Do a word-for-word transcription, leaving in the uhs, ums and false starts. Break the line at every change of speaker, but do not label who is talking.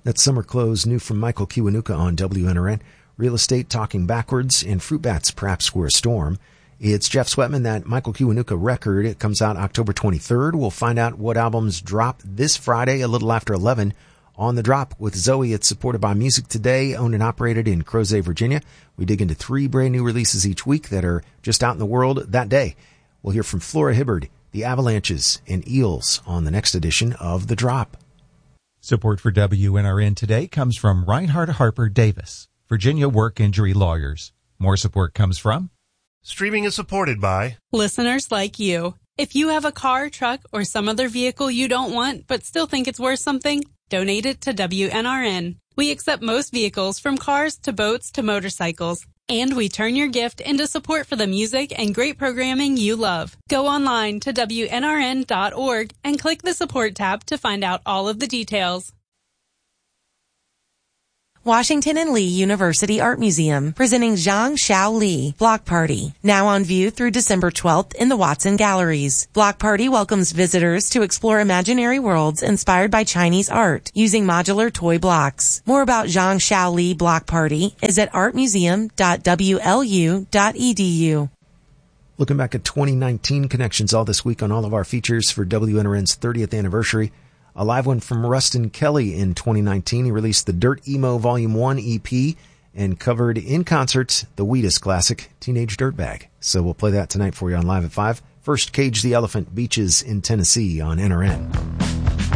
That's Summer Clothes, new from Michael Kiwanuka on W N R N. Real Estate Talking Backwards, and Fruit Bats Perhaps We're a Storm. It's Jeff Sweatman, that Michael Kiwanuka record. It comes out October twenty-third. We'll find out what albums drop this Friday, a little after eleven. On the Drop with Zoe, it's supported by Music Today, owned and operated in Crozet, Virginia. We dig into three brand new releases each week that are just out in the world that day. We'll hear from Flora Hibbard, The Avalanches, and Eels on the next edition of The Drop.
Support for W N R N today comes from Reinhard Harper Davis, Virginia Work Injury Lawyers. More support comes from...
Streaming is supported by...
listeners like you. If you have a car, truck, or some other vehicle you don't want but still think it's worth something, donate it to W N R N. We accept most vehicles, from cars to boats to motorcycles. And we turn your gift into support for the music and great programming you love. Go online to W N R N dot org and click the support tab to find out all of the details.
Washington and Lee University Art Museum, presenting Zhang Xiao Li, Block Party, now on view through December twelfth in the Watson Galleries. Block Party welcomes visitors to explore imaginary worlds inspired by Chinese art using modular toy blocks. More about Zhang Xiao Li Block Party is at art museum dot w l u dot e d u.
Looking back at twenty nineteen connections all this week on all of our features for W N R N's thirtieth anniversary. A live one from Rustin Kelly in twenty nineteen. He released the Dirt Emo Volume one E P and covered in concert the Wheatus classic, Teenage Dirtbag. So we'll play that tonight for you on Live at five. First, Cage the Elephant, Beaches in Tennessee on N R N.